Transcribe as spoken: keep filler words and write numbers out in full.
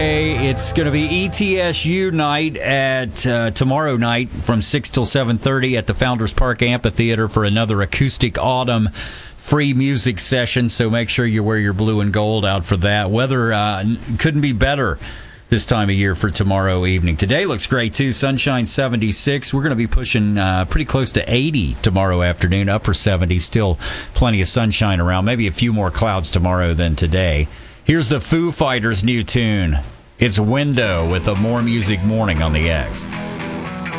It's going to be E T S U night at uh, tomorrow night from six till seven thirty at the Founders Park Amphitheater for another acoustic autumn free music session. So make sure you wear your blue and gold out for that. Weather uh, couldn't be better this time of year for tomorrow evening. Today looks great too. Sunshine seventy-six. We're going to be pushing uh, pretty close to eighty tomorrow afternoon. Upper seventies. Still plenty of sunshine around. Maybe a few more clouds tomorrow than today. Here's the Foo Fighters' new tune. It's Window with a More Music Morning on the X.